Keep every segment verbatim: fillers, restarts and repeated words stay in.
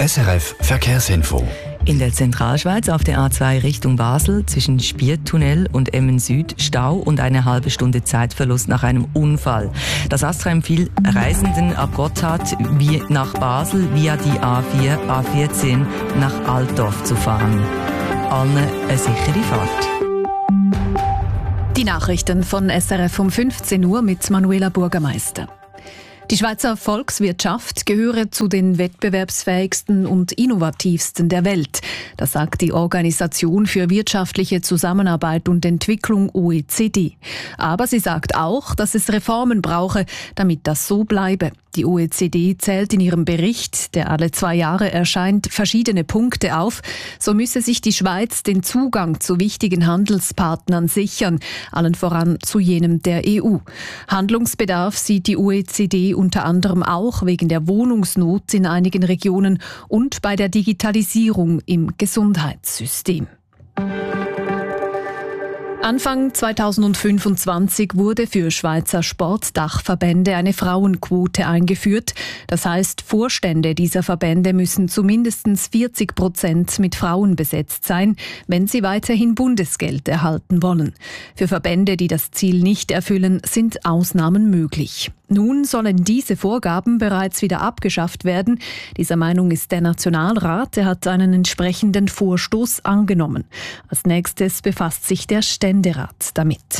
S R F Verkehrsinfo. In der Zentralschweiz auf der A zwei Richtung Basel zwischen Spiertunnel und Emmen Süd Stau und eine halbe Stunde Zeitverlust nach einem Unfall. Das Astra empfiehlt Reisenden ab Gotthard wie nach Basel via die A vier, A vierzehn nach Altdorf zu fahren. Allen eine sichere Fahrt. Die Nachrichten von S R F um fünfzehn Uhr mit Manuela Burgermeister. Die Schweizer Volkswirtschaft gehöre zu den wettbewerbsfähigsten und innovativsten der Welt. Das sagt die Organisation für wirtschaftliche Zusammenarbeit und Entwicklung O E C D. Aber sie sagt auch, dass es Reformen brauche, damit das so bleibe. Die O E C D zählt in ihrem Bericht, der alle zwei Jahre erscheint, verschiedene Punkte auf. So müsse sich die Schweiz den Zugang zu wichtigen Handelspartnern sichern, allen voran zu jenem der E U. Handlungsbedarf sieht die O E C D unter anderem auch wegen der Wohnungsnot in einigen Regionen und bei der Digitalisierung im Gesundheitssystem. Anfang zweitausendfünfundzwanzig wurde für Schweizer Sportdachverbände eine Frauenquote eingeführt. Das heißt, Vorstände dieser Verbände müssen zu mindestens vierzig Prozent mit Frauen besetzt sein, wenn sie weiterhin Bundesgeld erhalten wollen. Für Verbände, die das Ziel nicht erfüllen, sind Ausnahmen möglich. Nun sollen diese Vorgaben bereits wieder abgeschafft werden. Dieser Meinung ist der Nationalrat. Er hat einen entsprechenden Vorstoß angenommen. Als nächstes befasst sich der Ständerat damit.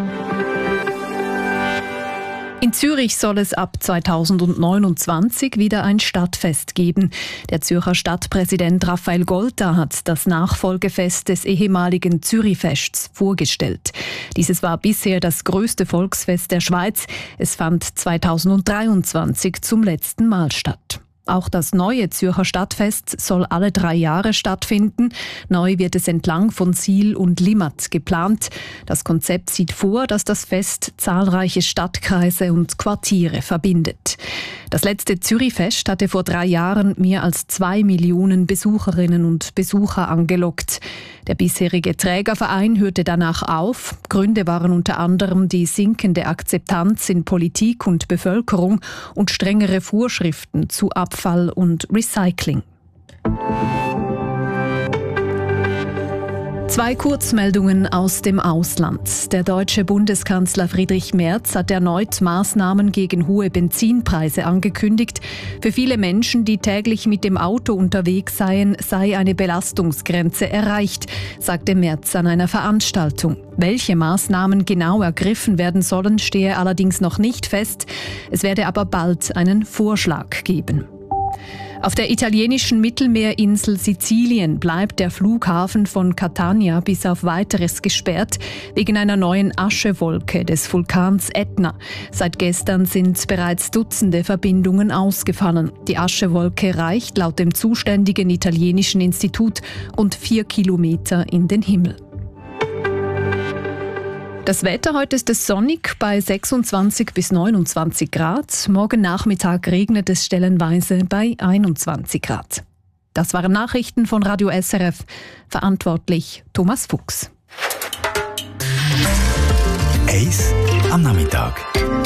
In Zürich soll es ab zweitausendneunundzwanzig wieder ein Stadtfest geben. Der Zürcher Stadtpräsident Raphael Golta hat das Nachfolgefest des ehemaligen Zürichfests vorgestellt. Dieses war bisher das größte Volksfest der Schweiz. Es fand zweitausenddreiundzwanzig zum letzten Mal statt. Auch das neue Zürcher Stadtfest soll alle drei Jahre stattfinden. Neu wird es entlang von Siel und Limmat geplant. Das Konzept sieht vor, dass das Fest zahlreiche Stadtkreise und Quartiere verbindet. Das letzte Zürichfest hatte vor drei Jahren mehr als zwei Millionen Besucherinnen und Besucher angelockt. Der bisherige Trägerverein hörte danach auf. Gründe waren unter anderem die sinkende Akzeptanz in Politik und Bevölkerung und strengere Vorschriften zu Abfall und Recycling. Zwei Kurzmeldungen aus dem Ausland. Der deutsche Bundeskanzler Friedrich Merz hat erneut Maßnahmen gegen hohe Benzinpreise angekündigt. Für viele Menschen, die täglich mit dem Auto unterwegs seien, sei eine Belastungsgrenze erreicht, sagte Merz an einer Veranstaltung. Welche Maßnahmen genau ergriffen werden sollen, stehe allerdings noch nicht fest. Es werde aber bald einen Vorschlag geben. Auf der italienischen Mittelmeerinsel Sizilien bleibt der Flughafen von Catania bis auf Weiteres gesperrt, wegen einer neuen Aschewolke des Vulkans Etna. Seit gestern sind bereits Dutzende Verbindungen ausgefallen. Die Aschewolke reicht laut dem zuständigen italienischen Institut rund vier Kilometer in den Himmel. Das Wetter: heute ist es sonnig bei sechsundzwanzig bis neunundzwanzig Grad. Morgen Nachmittag regnet es stellenweise bei einundzwanzig Grad. Das waren Nachrichten von Radio S R F. Verantwortlich Thomas Fuchs. Eis am Nachmittag.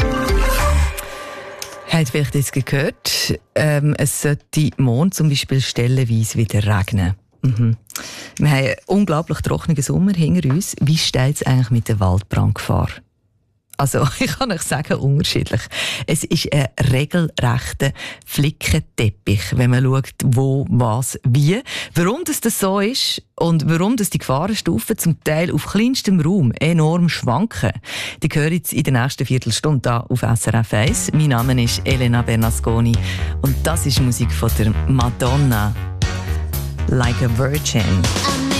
Habt vielleicht jetzt gehört, ähm, es sollte morgen zum Beispiel stellenweise wieder regnen. Mhm. Wir haben einen unglaublich trockenen Sommer hinter uns. Wie steht es eigentlich mit der Waldbrandgefahr? Also, ich kann euch sagen, unterschiedlich. Es ist ein regelrechter Flickenteppich, wenn man schaut, wo, was, wie. Warum das, das so ist und warum das die Gefahrenstufen zum Teil auf kleinstem Raum enorm schwanken, die hören jetzt in der nächsten Viertelstunde hier auf S R F eins. Mein Name ist Elena Bernasconi und das ist Musik von der Madonna. Like a Virgin.